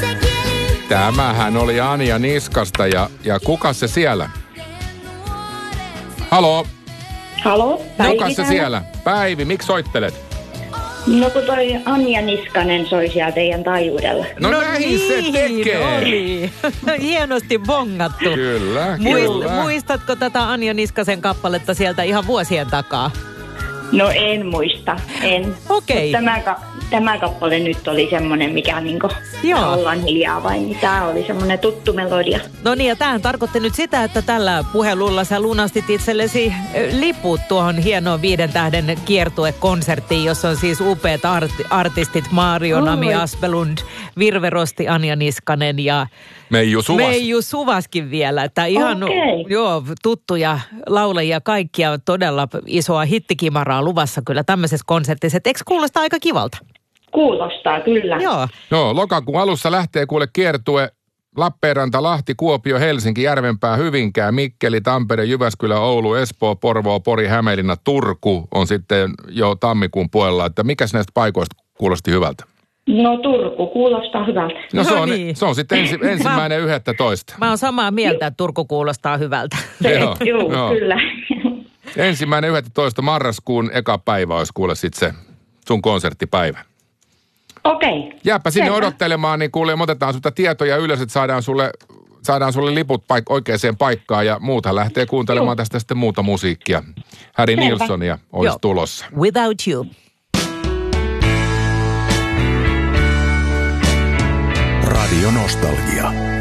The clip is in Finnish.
Tämähän oli Anja Niskasta ja kuka se siellä? Haloo? Halo, Päivi. Kuka se siellä? Päivi, miksi soittelet? No kun toi Anja Niskanen soi siellä teidän taajuudella. No näin se tekee. Oli. Hienosti bongattu. Kyllä. Muistatko tätä Anja Niskasen kappaletta sieltä ihan vuosien takaa? No en muista, en. Okei. Tämä kappale nyt oli semmoinen, mikä niinku ollaan hiljaa vain, niin tää oli semmoinen tuttu melodia. No niin, ja tämähän tarkoitti nyt sitä, että tällä puhelulla sä lunastit itsellesi liput tuohon hienoon 5 tähden kiertuekonserttiin, jossa on siis upeat artistit Mario Nami Aspelund, Virve Rosti, Anja Niskanen ja Meiju Suvaskin vielä. Että ihan tuttuja laulajia, kaikkia todella isoa hittikimaraa luvassa kyllä tämmöisessä konsertissa. Eikö kuulostaa aika kivalta? Kuulostaa, kyllä. Joo, lokakuun alussa lähtee kuule kiertue Lappeenranta, Lahti, Kuopio, Helsinki, Järvenpää, Hyvinkää, Mikkeli, Tampere, Jyväskylä, Oulu, Espoo, Porvoo, Pori, Hämeenlinna, Turku on sitten jo tammikuun puolella. Että mikäs näistä paikoista kuulosti hyvältä? No Turku kuulostaa hyvältä. No se on sitten ensimmäinen 11. Mä oon samaa mieltä, että Turku kuulostaa hyvältä. Joo, kyllä. 1.11. marraskuun eka päivä olisi kuule sitten se sun konserttipäivä. Okei. Jääpä sinne odottelemaan, niin kuule, otetaan sulta tietoja ylös, että saadaan sulle liput oikeaan paikkaan ja muuthan lähtee kuuntelemaan tästä sitten muuta musiikkia. Harry Nilssonia olisi tulossa. Without You. Radio Nostalgia.